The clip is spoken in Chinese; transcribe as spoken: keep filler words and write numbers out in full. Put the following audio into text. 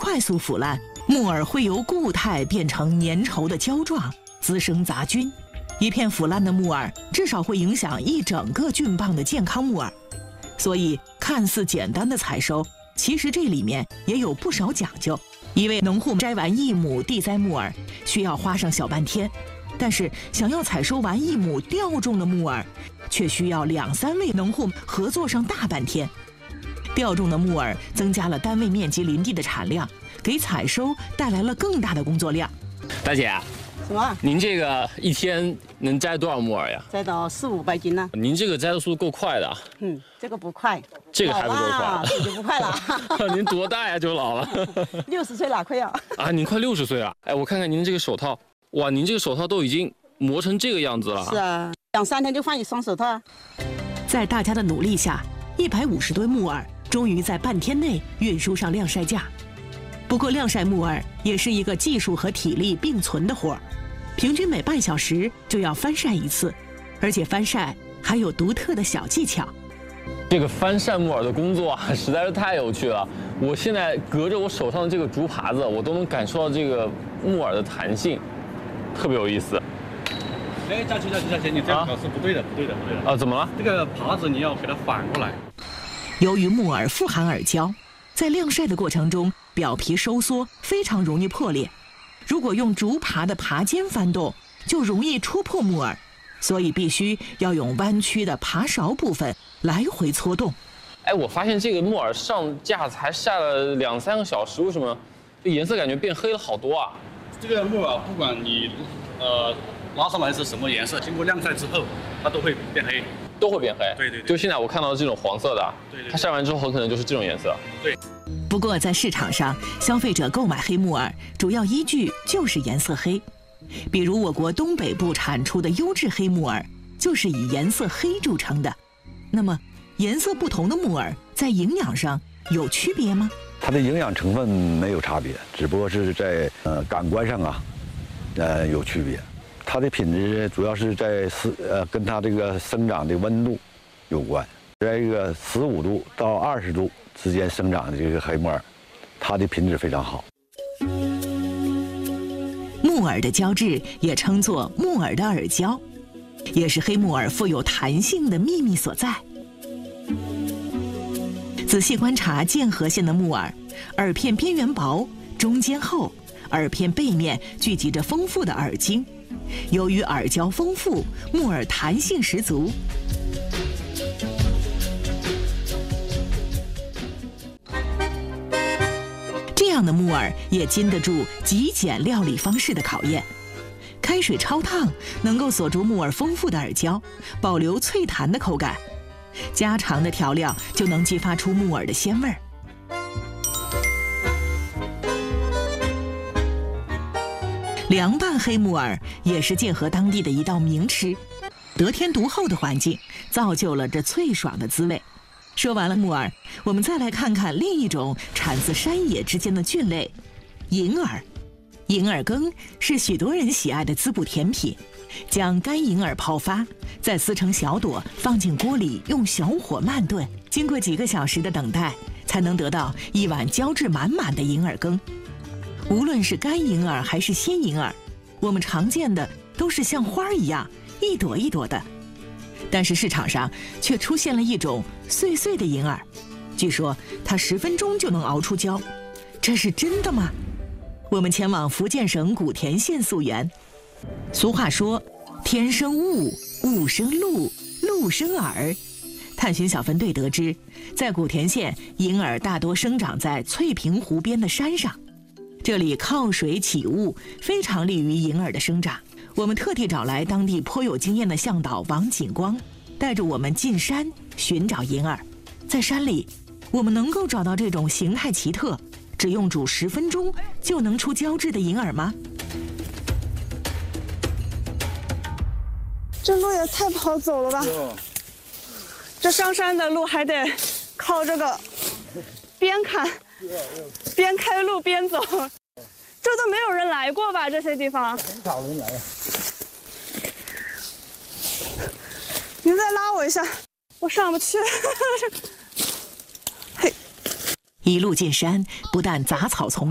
快速腐烂，木耳会由固态变成粘稠的胶状，滋生杂菌。一片腐烂的木耳至少会影响一整个菌棒的健康木耳。所以看似简单的采收，其实这里面也有不少讲究。一位农户摘完一亩地栽木耳需要花上小半天，但是想要采收完一亩吊种的木耳，却需要两三位农户合作上大半天。吊种的木耳增加了单位面积林地的产量，给采收带来了更大的工作量。 大姐， 什么？ 您这个一天能摘多少木耳呀？ 摘到四五百斤呢。 您这个摘的速度够快的。 嗯，这个不快， 这个还不够快， 这就不快了。 您多大呀？就老了？ 六十岁了，快要。 啊，您快六十岁了。哎，我看看您这个手套，哇，您这个手套都已经磨成这个样子了。 是啊，两三天就换一双手套啊。 在大家的努力下，一百五十吨木耳终于在半天内运输上晾晒架。不过晾晒木耳也是一个技术和体力并存的活儿，平均每半小时就要翻晒一次，而且翻晒还有独特的小技巧。 这个翻晒木耳的工作啊，实在是太有趣了。我现在隔着我手上的这个竹耙子，我都能感受到这个木耳的弹性，特别有意思。 哎，佳琪，佳琪，佳琪，你这样搞是不对的，不对的，不对的。 啊，怎么了？ 这个耙子你要给它反过来。 由于木耳富含耳胶，在晾晒的过程中，表皮收缩，非常容易破裂。如果用竹耙的耙尖翻动，就容易戳破木耳，所以必须要用弯曲的耙勺部分来回搓动。 哎，我发现这个木耳上架才晒了两三个小时，为什么这颜色感觉变黑了好多啊？ 这个木耳不管你呃拉上来是什么颜色，经过晾晒之后，它都会变黑。 都会变黑。 对对对。 就现在我看到的这种黄色的， 对对。 它晒完之后很可能就是这种颜色。 对。 不过在市场上，消费者购买黑木耳主要依据就是颜色黑。比如我国东北部产出的优质黑木耳，就是以颜色黑著称的。那么，颜色不同的木耳在营养上有区别吗？ 它的营养成分没有差别，只不过是在呃感官上啊，呃有区别。它的品质主要是在十呃跟它这个生长的温度有关，在一个十五度到二十度之间生长的这个黑木耳，它的品质非常好。 木耳的胶质也称作木耳的耳胶，也是黑木耳富有弹性的秘密所在。仔细观察剑河县的木耳，耳片边缘薄，中间厚，耳片背面聚集着丰富的耳茎。由于耳胶丰富，木耳弹性十足。这样的木耳也经得住极简料理方式的考验。开水焯烫能够锁住木耳丰富的耳胶，保留脆弹的口感。家常的调料就能激发出木耳的鲜味儿。凉拌黑木耳也是剑河当地的一道名吃，得天独厚的环境造就了这脆爽的滋味。说完了木耳，我们再来看看另一种产自山野之间的菌类——银耳。银耳羹是许多人喜爱的滋补甜品。将干银耳泡发，再撕成小朵，放进锅里，用小火慢炖。经过几个小时的等待，才能得到一碗胶质满满的银耳羹。无论是干银耳还是鲜银耳，我们常见的都是像花一样一朵一朵的，但是市场上却出现了一种碎碎的银耳，据说它十分钟就能熬出胶，这是真的吗？我们前往福建省古田县溯源。俗话说，天生雾，雾生露，露生耳。探寻小分队得知，在古田县，银耳大多生长在翠屏湖边的山上，这里靠水起雾，非常利于银耳的生长。我们特地找来当地颇有经验的向导王景光，带着我们进山寻找银耳。在山里，我们能够找到这种形态奇特，只用煮十分钟就能出胶质的银耳吗？ 这路也太不好走了吧！这上山的路还得靠这个边看边开路边走，这都没有人来过吧？这些地方很少人来。 您再拉我一下，我上不去。 一路进山，不但杂草丛